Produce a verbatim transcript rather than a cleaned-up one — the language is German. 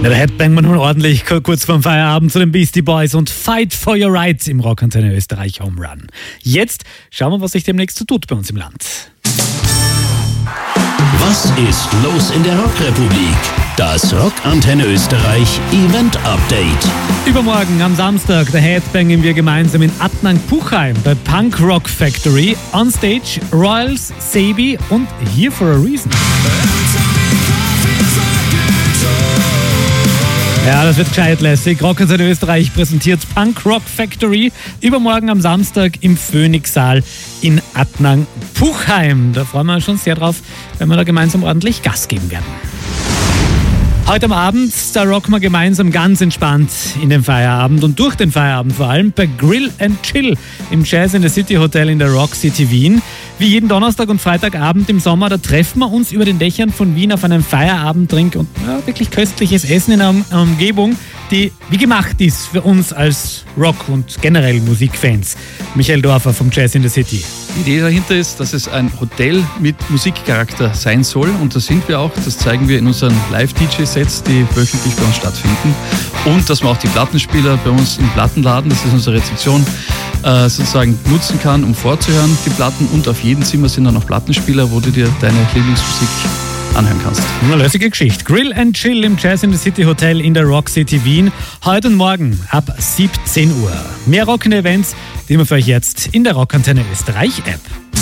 Na, da headbangt man nun ordentlich kurz vorm Feierabend zu den Beastie Boys und Fight for Your Rights im Rockantenne Österreich Home Run. Jetzt schauen wir, was sich demnächst so tut bei uns im Land. Was ist los in der Rockrepublik? Das Rockantenne Österreich Event Update. Übermorgen am Samstag, da headbangen wir gemeinsam in Attnang-Puchheim bei Punk Rock Factory. On Stage Royals, Sebi und Here for a Reason. Ja, das wird gescheit lässig. Rockantenne Österreich präsentiert Punk Rock Factory übermorgen am Samstag im Phoenix-Saal in Attnang-Puchheim. Da freuen wir uns schon sehr drauf, wenn wir da gemeinsam ordentlich Gas geben werden. Heute am Abend, da rocken wir gemeinsam ganz entspannt in den Feierabend und durch den Feierabend vor allem bei Grill and Chill im Jazz in the City Hotel in der Rock City Wien. Wie jeden Donnerstag und Freitagabend im Sommer, da treffen wir uns über den Dächern von Wien auf einen Feierabendtrink und ja, wirklich köstliches Essen in einer Umgebung, die wie gemacht ist für uns als Rock- und generell Musikfans. Michael Dorfer vom Jazz in the City. Die Idee dahinter ist, dass es ein Hotel mit Musikcharakter sein soll und das sind wir auch. Das zeigen wir in unseren Live-D J-Sets, die wöchentlich bei uns stattfinden. Und dass man auch die Plattenspieler bei uns im Plattenladen, das ist unsere Rezeption, äh, sozusagen nutzen kann, um vorzuhören, die Platten. Und auf jedem Zimmer sind dann auch Plattenspieler, wo du dir deine Lieblingsmusik anhören kannst. Eine lässige Geschichte. Grill and Chill im Jazz in the City Hotel in der Rock City Wien. Heute und morgen ab siebzehn Uhr. Mehr rockende Events, die wir für euch jetzt in der Rockantenne Österreich App.